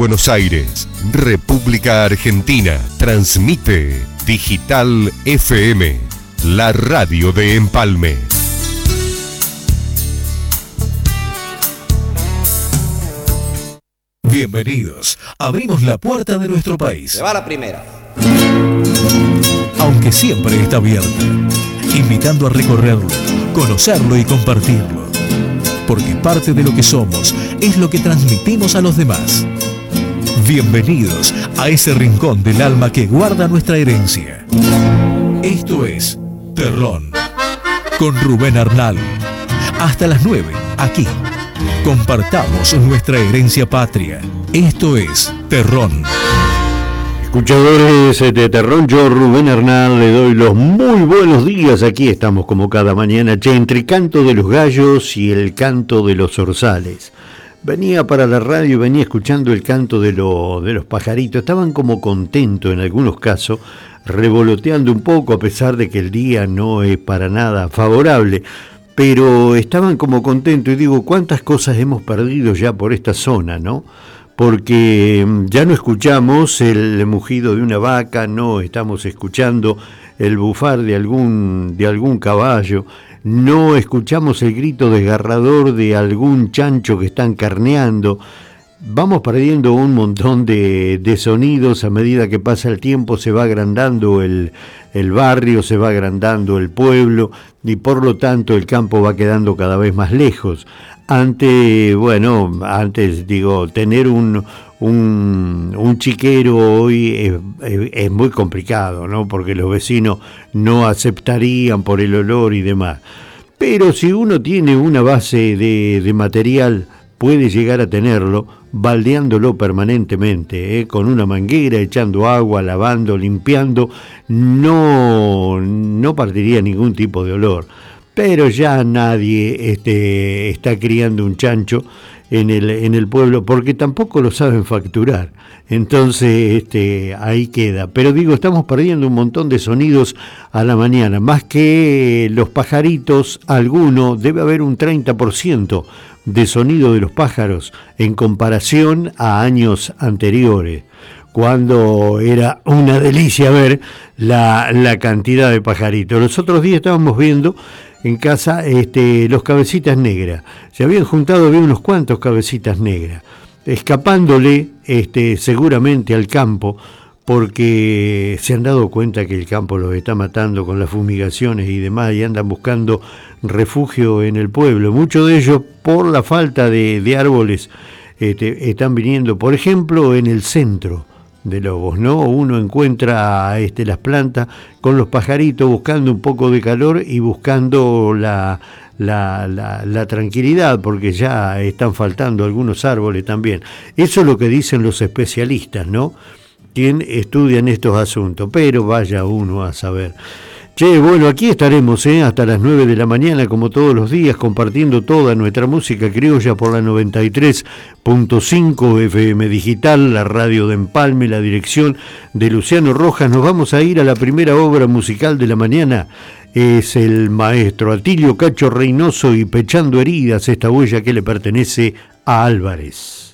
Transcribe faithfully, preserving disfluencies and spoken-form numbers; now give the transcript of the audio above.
Buenos Aires, República Argentina. Transmite Digital F M, la radio de Empalme. Bienvenidos. Abrimos la puerta de nuestro país. Se va la primera. Aunque siempre está abierta, invitando a recorrerlo, conocerlo y compartirlo. Porque parte de lo que somos es lo que transmitimos a los demás. Bienvenidos a ese rincón del alma que guarda nuestra herencia. Esto es Terrón, con Rubén Arnal. Hasta las nueve, aquí. Compartamos nuestra herencia patria. Esto es Terrón. Escuchadores de Terrón, yo Rubén Arnal le doy los muy buenos días. Aquí estamos como cada mañana, che, entre canto de los gallos y el canto de los zorzales. Venía para la radio y venía escuchando el canto de, lo, de los pajaritos. Estaban como contentos en algunos casos, revoloteando un poco a pesar de que el día no es para nada favorable. Pero estaban como contentos y digo, ¿cuántas cosas hemos perdido ya por esta zona, no? Porque ya no escuchamos el mugido de una vaca, no estamos escuchando el bufar de algún, de algún caballo, no escuchamos el grito desgarrador de algún chancho que están carneando. Vamos perdiendo un montón de, de sonidos a medida que pasa el tiempo, se va agrandando el, el barrio, se va agrandando el pueblo y por lo tanto el campo va quedando cada vez más lejos. Antes, bueno, antes digo, tener un, un, un chiquero hoy es, es, es muy complicado, ¿no? Porque los vecinos no aceptarían por el olor y demás. Pero si uno tiene una base de, de material, puede llegar a tenerlo, baldeándolo permanentemente, ¿eh? Con una manguera, echando agua, lavando, limpiando, no, no partiría ningún tipo de olor. Pero ya nadie este, está criando un chancho en el, en el pueblo, porque tampoco lo saben facturar. Entonces este, ahí queda. Pero digo, estamos perdiendo un montón de sonidos a la mañana, más que los pajaritos, alguno, debe haber un treinta por ciento de sonido de los pájaros en comparación a años anteriores, cuando era una delicia ver la, la cantidad de pajaritos. Los otros días estábamos viendo en casa este, los cabecitas negras. Se habían juntado, había unos cuantos cabecitas negras, escapándole este, seguramente al campo, porque se han dado cuenta que el campo los está matando con las fumigaciones y demás, y andan buscando refugio en el pueblo. Muchos de ellos, por la falta de, de árboles, este, están viniendo, por ejemplo, en el centro de Lobos, ¿no? Uno encuentra este, las plantas con los pajaritos buscando un poco de calor y buscando la, la, la, la tranquilidad, porque ya están faltando algunos árboles también. Eso es lo que dicen los especialistas, ¿no? Quien estudian estos asuntos, pero vaya uno a saber. Che, bueno, aquí estaremos ¿eh? hasta las nueve de la mañana, como todos los días, compartiendo toda nuestra música criolla por la noventa y tres punto cinco F M Digital, la radio de Empalme, la dirección de Luciano Rojas. Nos vamos a ir a la primera obra musical de la mañana. Es el maestro Atilio Cacho Reynoso y Pechando Heridas, esta huella que le pertenece a Álvarez.